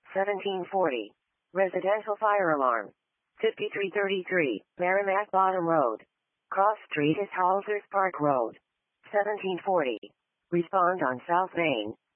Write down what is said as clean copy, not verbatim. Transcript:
1740. Residential fire alarm. 5333, Merrimack Bottom Road. Cross Street is Halsers Park Road. 1740. Respond on South Main,